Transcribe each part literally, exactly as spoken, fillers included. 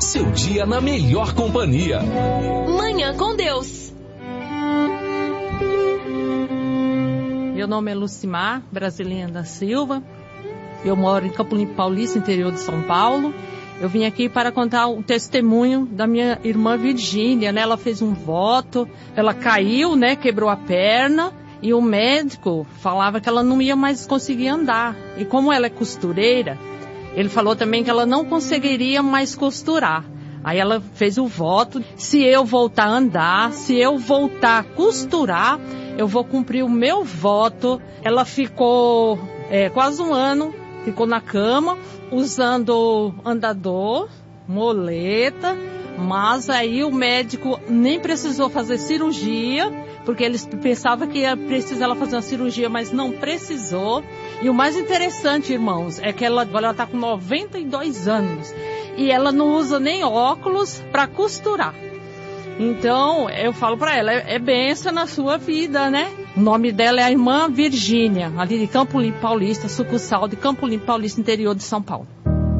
seu dia na melhor companhia. Manhã com Deus. Meu nome é Lucimar Brasileira da Silva. Eu moro em Campo Limpo Paulista, interior de São Paulo. Eu vim aqui para contar o testemunho da minha irmã Virgínia, né? Ela fez um voto, ela caiu, né? Quebrou a perna e o médico falava que ela não ia mais conseguir andar. E como ela é costureira, ele falou também que ela não conseguiria mais costurar. Aí ela fez o voto, se eu voltar a andar, se eu voltar a costurar, eu vou cumprir o meu voto. Ela ficou é, quase um ano, ficou na cama, usando andador, moleta, mas aí o médico nem precisou fazer cirurgia, porque eles pensavam que ia precisar ela fazer uma cirurgia, mas não precisou. E o mais interessante, irmãos, é que ela agora está com noventa e dois anos e ela não usa nem óculos para costurar. Então, eu falo para ela, é, é bênção na sua vida, né? O nome dela é a irmã Virgínia, ali de Campo Limpo Paulista, sucursal de Campo Limpo Paulista, interior de São Paulo.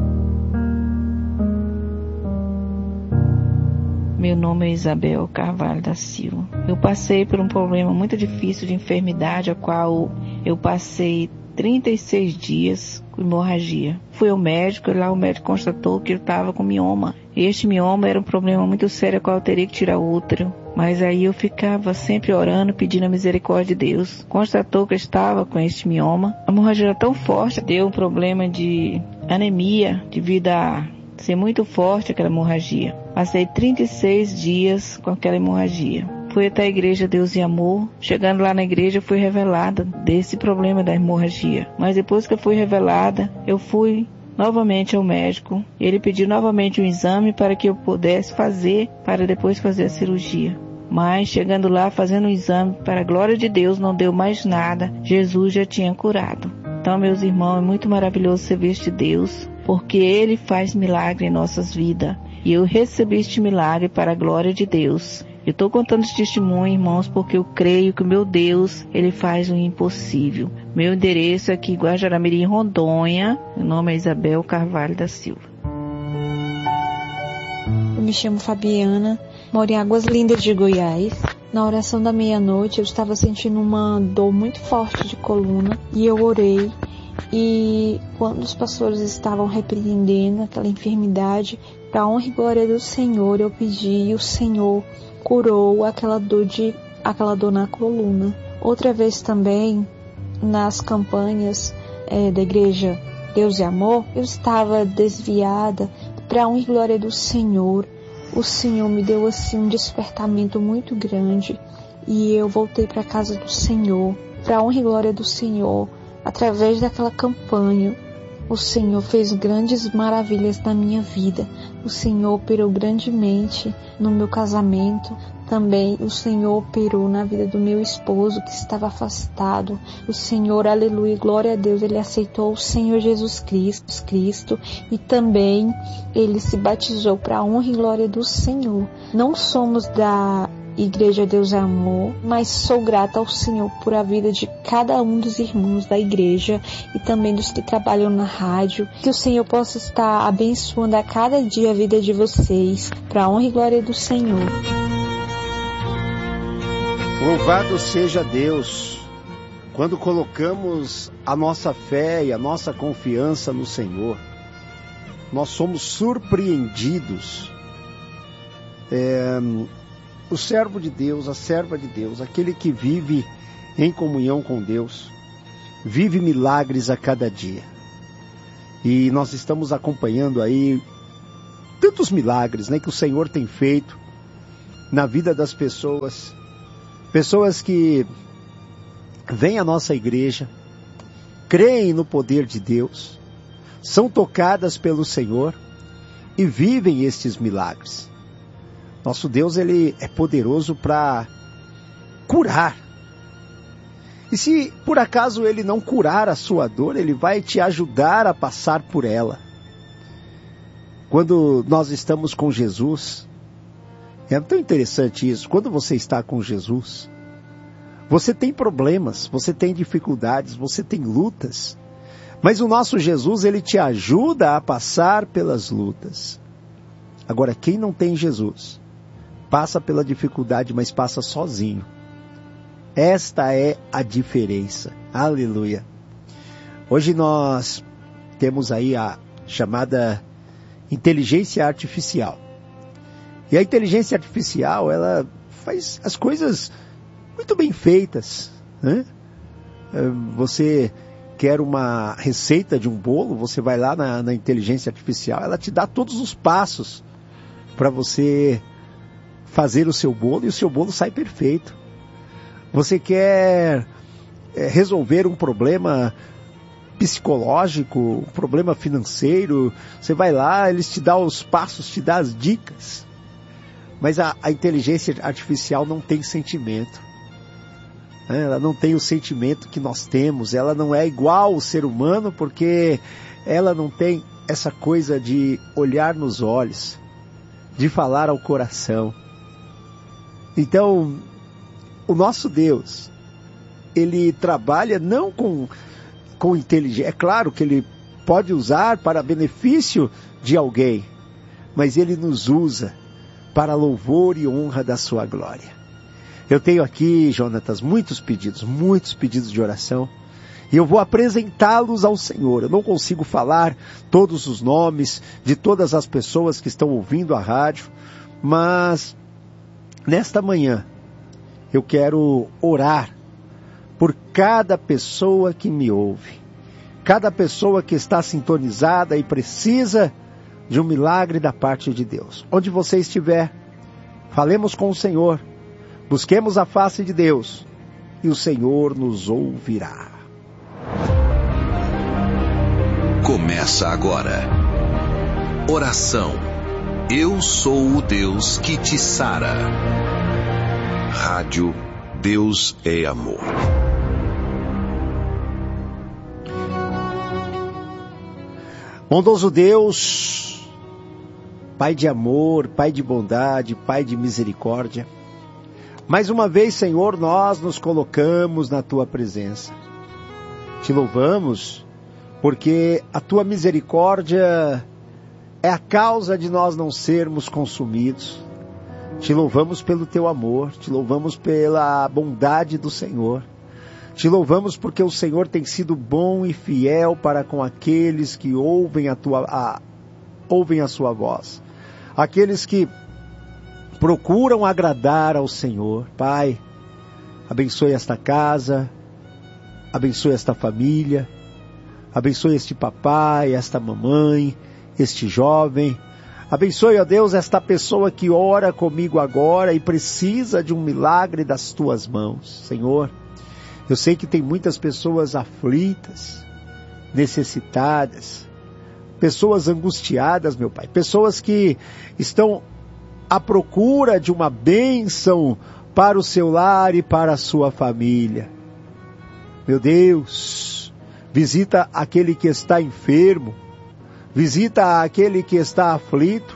Meu nome é Isabel Carvalho da Silva. Eu passei por um problema muito difícil de enfermidade, a qual eu passei trinta e seis dias com hemorragia. Fui ao médico e lá o médico constatou que eu estava com mioma. Este mioma era um problema muito sério, a qual eu teria que tirar o útero. Mas aí eu ficava sempre orando, pedindo a misericórdia de Deus. Constatou que eu estava com este mioma. A hemorragia era tão forte, deu um problema de anemia, devido a ser muito forte aquela hemorragia. Passei trinta e seis dias com aquela hemorragia. Fui até a igreja Deus e Amor. Chegando lá na igreja, fui revelada desse problema da hemorragia. Mas depois que eu fui revelada, eu fui novamente ao médico. Ele pediu novamente um exame para que eu pudesse fazer, para depois fazer a cirurgia. Mas chegando lá, fazendo o exame, para a glória de Deus, não deu mais nada. Jesus já tinha curado. Então, meus irmãos, é muito maravilhoso ser visto de Deus, porque Ele faz milagre em nossas vidas. E eu recebi este milagre para a glória de Deus. Eu estou contando esse testemunho, irmãos, porque eu creio que o meu Deus, Ele faz o impossível. Meu endereço é aqui em Guajará-Mirim, Rondônia. Meu nome é Isabel Carvalho da Silva. Eu me chamo Fabiana, moro em Águas Lindas de Goiás. Na oração da meia-noite, eu estava sentindo uma dor muito forte de coluna e eu orei. E quando os pastores estavam repreendendo aquela enfermidade, para a honra e glória do Senhor, eu pedi e o Senhor curou aquela dor, de, aquela dor na coluna. Outra vez também, nas campanhas é, da igreja Deus e Amor, eu estava desviada. Para a honra e glória do Senhor, o Senhor me deu assim um despertamento muito grande e eu voltei para a casa do Senhor. Para a honra e glória do Senhor, através daquela campanha, o Senhor fez grandes maravilhas na minha vida. O Senhor operou grandemente no meu casamento. Também o Senhor operou na vida do meu esposo que estava afastado. O Senhor, aleluia, glória a Deus, Ele aceitou o Senhor Jesus Cristo, Cristo e também Ele se batizou para a honra e glória do Senhor. Não somos da Igreja Deus é Amor, mas sou grata ao Senhor por a vida de cada um dos irmãos da igreja e também dos que trabalham na rádio. Que o Senhor possa estar abençoando a cada dia a vida de vocês, para a honra e glória do Senhor. Louvado seja Deus! Quando colocamos a nossa fé e a nossa confiança no Senhor, nós somos surpreendidos. É... O servo de Deus, a serva de Deus, aquele que vive em comunhão com Deus, vive milagres a cada dia. E nós estamos acompanhando aí tantos milagres, né, que o Senhor tem feito na vida das pessoas. Pessoas que vêm à nossa igreja, creem no poder de Deus, são tocadas pelo Senhor e vivem estes milagres. Nosso Deus, Ele é poderoso para curar. E se por acaso Ele não curar a sua dor, Ele vai te ajudar a passar por ela. Quando nós estamos com Jesus, é tão interessante isso, quando você está com Jesus, você tem problemas, você tem dificuldades, você tem lutas, mas o nosso Jesus, Ele te ajuda a passar pelas lutas. Agora, quem não tem Jesus, passa pela dificuldade, mas passa sozinho. Esta é a diferença. Aleluia. Hoje nós temos aí a chamada inteligência artificial. E a inteligência artificial, ela faz as coisas muito bem feitas, né? Você quer uma receita de um bolo, você vai lá na, na inteligência artificial, ela te dá todos os passos para você fazer o seu bolo e o seu bolo sai perfeito. Você quer é, resolver um problema psicológico, um problema financeiro, você vai lá, eles te dão os passos, te dão as dicas. Mas a, a inteligência artificial não tem sentimento. Ela não tem o sentimento que nós temos. Ela não é igual ao ser humano porque ela não tem essa coisa de olhar nos olhos, de falar ao coração. Então, o nosso Deus, Ele trabalha não com, com inteligência. É claro que Ele pode usar para benefício de alguém, mas Ele nos usa para louvor e honra da sua glória. Eu tenho aqui, Jonatas, muitos pedidos, muitos pedidos de oração, e eu vou apresentá-los ao Senhor. Eu não consigo falar todos os nomes de todas as pessoas que estão ouvindo a rádio, mas nesta manhã eu quero orar por cada pessoa que me ouve, cada pessoa que está sintonizada e precisa de um milagre da parte de Deus. Onde você estiver, falemos com o Senhor, busquemos a face de Deus e o Senhor nos ouvirá. Começa agora. Oração. Eu sou o Deus que te sara. Rádio Deus é Amor. Bondoso Deus, Pai de amor, Pai de bondade, Pai de misericórdia, mais uma vez, Senhor, nós nos colocamos na Tua presença. Te louvamos porque a Tua misericórdia é a causa de nós não sermos consumidos. Te louvamos pelo Teu amor, te louvamos pela bondade do Senhor. Te louvamos porque o Senhor tem sido bom e fiel para com aqueles que ouvem a, tua, a, ouvem a Sua voz. Aqueles que procuram agradar ao Senhor. Pai, abençoe esta casa, abençoe esta família, abençoe este papai, esta mamãe, este jovem. Abençoe, ó Deus, esta pessoa que ora comigo agora e precisa de um milagre das Tuas mãos. Senhor, eu sei que tem muitas pessoas aflitas, necessitadas, pessoas angustiadas, meu Pai, pessoas que estão à procura de uma bênção para o seu lar e para a sua família. Meu Deus, visita aquele que está enfermo, visita aquele que está aflito,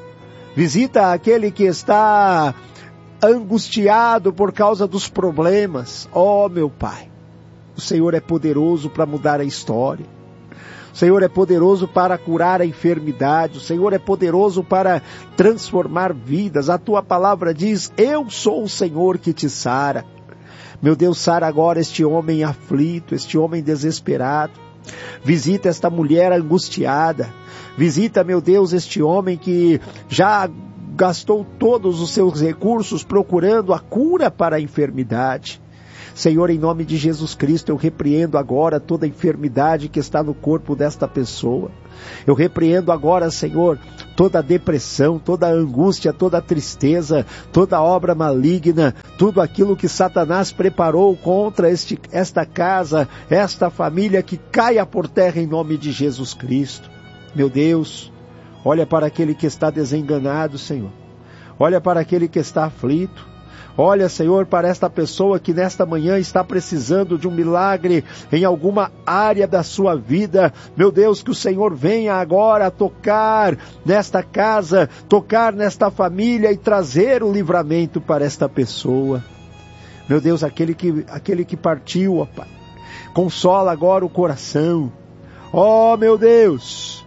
visita aquele que está angustiado por causa dos problemas. Ó, meu Pai, o Senhor é poderoso para mudar a história. O Senhor é poderoso para curar a enfermidade. O Senhor é poderoso para transformar vidas. A Tua palavra diz, eu sou o Senhor que te sara. Meu Deus, sara agora este homem aflito, este homem desesperado. Visita esta mulher angustiada. Visita, meu Deus, este homem que já gastou todos os seus recursos procurando a cura para a enfermidade. Senhor, em nome de Jesus Cristo, eu repreendo agora toda enfermidade que está no corpo desta pessoa. Eu repreendo agora, Senhor, toda a depressão, toda a angústia, toda a tristeza, toda a obra maligna, tudo aquilo que Satanás preparou contra este, esta casa, esta família, que caia por terra em nome de Jesus Cristo. Meu Deus, olha para aquele que está desenganado, Senhor. Olha para aquele que está aflito. Olha, Senhor, para esta pessoa que nesta manhã está precisando de um milagre em alguma área da sua vida. Meu Deus, que o Senhor venha agora tocar nesta casa, tocar nesta família e trazer o livramento para esta pessoa. Meu Deus, aquele que, aquele que partiu, ó Pai, consola agora o coração. Ó, meu Deus,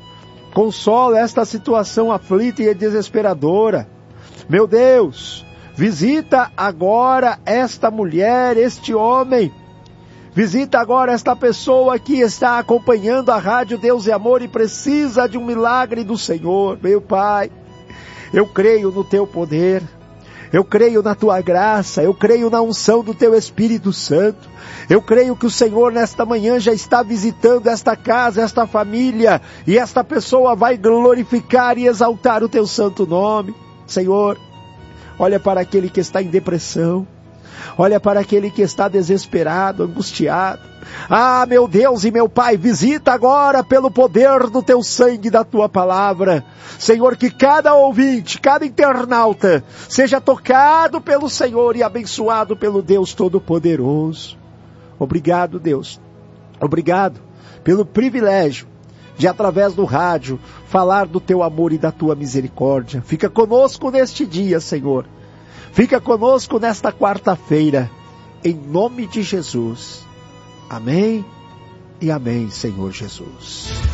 Consola esta situação aflita e desesperadora. Meu Deus, visita agora esta mulher, este homem. Visita agora esta pessoa que está acompanhando a Rádio Deus e Amor e precisa de um milagre do Senhor. Meu Pai, eu creio no Teu poder. Eu creio na Tua graça, eu creio na unção do Teu Espírito Santo. Eu creio que o Senhor nesta manhã já está visitando esta casa, esta família, e esta pessoa vai glorificar e exaltar o Teu santo nome. Senhor, olha para aquele que está em depressão, olha para aquele que está desesperado, angustiado. Ah, meu Deus e meu Pai, visita agora pelo poder do Teu sangue e da Tua palavra. Senhor, que cada ouvinte, cada internauta seja tocado pelo Senhor e abençoado pelo Deus Todo-Poderoso. Obrigado, Deus. Obrigado pelo privilégio de, através do rádio, falar do Teu amor e da Tua misericórdia. Fica conosco neste dia, Senhor. Fica conosco nesta quarta-feira, em nome de Jesus. Amém e amém, Senhor Jesus.